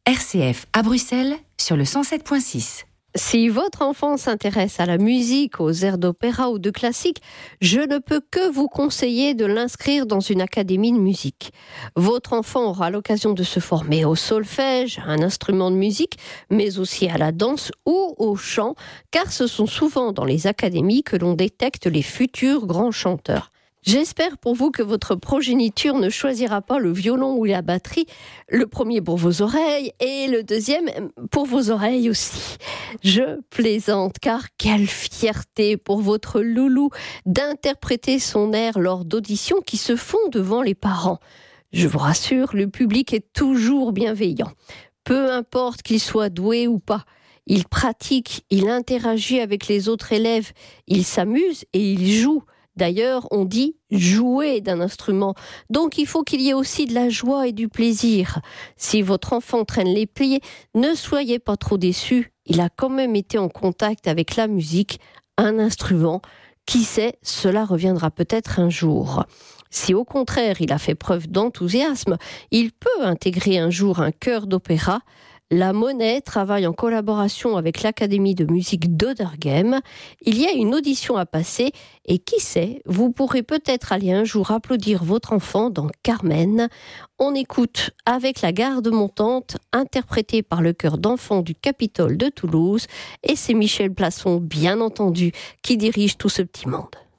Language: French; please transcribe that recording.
RCF à Bruxelles sur le 107.6. Si votre enfant s'intéresse à la musique, aux airs d'opéra ou de classique, je ne peux que vous conseiller de l'inscrire dans une académie de musique. Votre enfant aura l'occasion de se former au solfège, à un instrument de musique, mais aussi à la danse ou au chant, car ce sont souvent dans les académies que l'on détecte les futurs grands chanteurs. J'espère pour vous que votre progéniture ne choisira pas le violon ou la batterie, le premier pour vos oreilles et le deuxième pour vos oreilles aussi. Je plaisante, car quelle fierté pour votre loulou d'interpréter son air lors d'auditions qui se font devant les parents. Je vous rassure, le public est toujours bienveillant. Peu importe qu'il soit doué ou pas. Il pratique, il interagit avec les autres élèves, il s'amuse et il joue. D'ailleurs, on dit jouer d'un instrument. Donc, il faut qu'il y ait aussi de la joie et du plaisir. Si votre enfant traîne les pieds, ne soyez pas trop déçus. Il a quand même été en contact avec la musique, un instrument. Qui sait, cela reviendra peut-être un jour. Si au contraire, il a fait preuve d'enthousiasme, il peut intégrer un jour un chœur d'opéra. La Monnaie travaille en collaboration avec l'Académie de musique d'Oderghem. Il y a une audition à passer et qui sait, vous pourrez peut-être aller un jour applaudir votre enfant dans Carmen. On écoute Avec la garde montante, interprété par le chœur d'enfants du Capitole de Toulouse. Et c'est Michel Plasson, bien entendu, qui dirige tout ce petit monde.